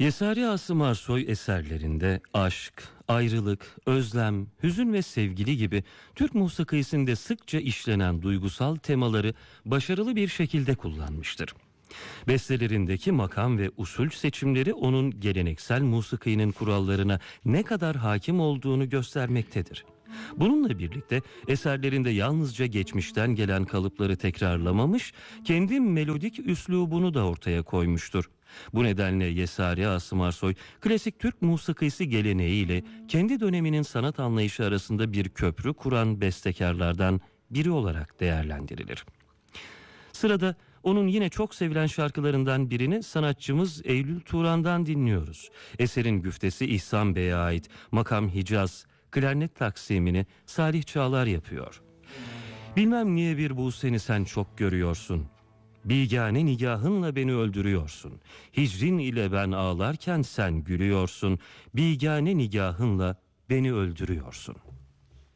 Yesari Asım Arsoy eserlerinde aşk, ayrılık, özlem, hüzün ve sevgili gibi Türk musikisinde sıkça işlenen duygusal temaları başarılı bir şekilde kullanmıştır. Bestelerindeki makam ve usul seçimleri onun geleneksel musikinin kurallarına ne kadar hakim olduğunu göstermektedir. Bununla birlikte eserlerinde yalnızca geçmişten gelen kalıpları tekrarlamamış, kendi melodik üslubunu da ortaya koymuştur. Bu nedenle Yesari Asım Arsoy, klasik Türk musikisi geleneğiyle kendi döneminin sanat anlayışı arasında bir köprü kuran bestekarlardan biri olarak değerlendirilir. Sırada onun yine çok sevilen şarkılarından birini sanatçımız Eylül Turan'dan dinliyoruz. Eserin güftesi İhsan Bey'e ait Makam Hicaz, klarnet taksimini Salih Çağlar yapıyor. Bilmem niye bir bu seni sen çok görüyorsun. Bigâne nigahınla beni öldürüyorsun. Hicrin ile ben ağlarken sen gülüyorsun. Bigâne nigahınla beni öldürüyorsun.